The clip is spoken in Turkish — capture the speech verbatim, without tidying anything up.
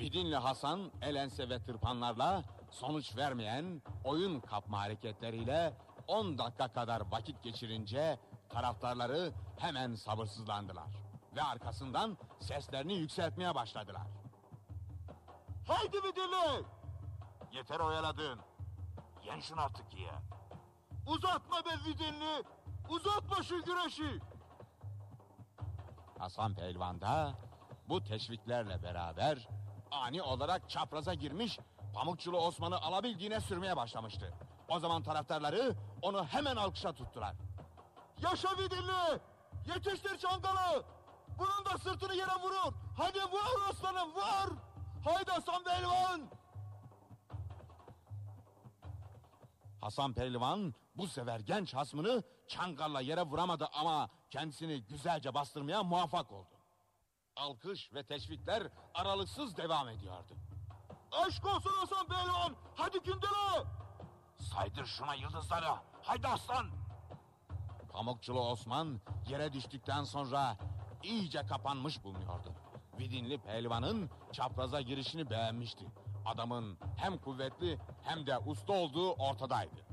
Vidinli Hasan elense ve tırpanlarla sonuç vermeyen oyun kapma hareketleriyle on dakika kadar vakit geçirince taraftarları hemen sabırsızlandılar. Ve arkasından seslerini yükseltmeye başladılar. Haydi Vidinli! Yeter oyaladın. Yen şunu artık ya. Uzatma be Vidinli! Uzatma şu güreşi! Hasan Pehlivan da bu teşviklerle beraber ani olarak çapraza girmiş, Pamukçulu Osman'ı alabildiğine sürmeye başlamıştı. O zaman taraftarları onu hemen alkışa tuttular. Yaşa Vidinli! Yetiştir Çangalı! Bunun da sırtını yere vurur! Hadi vur aslanım vur! Haydi Hasan Pehlivan! Hasan Pehlivan bu sefer genç hasmını çangalla yere vuramadı ama kendisini güzelce bastırmaya muvaffak oldu. Alkış ve teşvikler aralıksız devam ediyordu. Aşk olsun Hasan Pehlivan! Hadi gündele! Saydır şuna yıldızları. Haydi aslan. Pamukçulu Osman yere düştükten sonra iyice kapanmış bulunuyordu. Vidinli Pehlivan'ın çapraza girişini beğenmişti. Adamın hem kuvvetli hem de usta olduğu ortadaydı.